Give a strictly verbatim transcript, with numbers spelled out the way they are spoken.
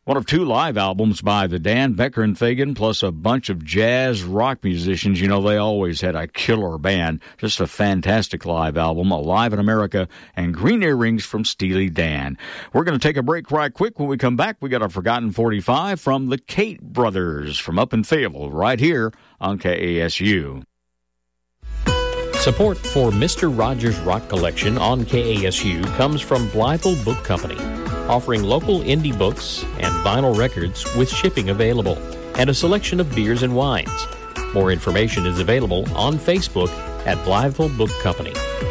One of two live albums by the Dan, Becker and Fagan, plus a bunch of jazz rock musicians. You know, they always had a killer band. Just a fantastic live album, Alive in America, and Green Earrings from Steely Dan. We're going to take a break right quick. When we come back, we got a Forgotten forty-five from the Kate Brothers from up in Fayetteville, right here on K A S U. Support for Mister Rogers' Rock Collection on K A S U comes from Blytheville Book Company, offering local indie books and vinyl records with shipping available, and a selection of beers and wines. More information is available on Facebook at Blytheville Book Company.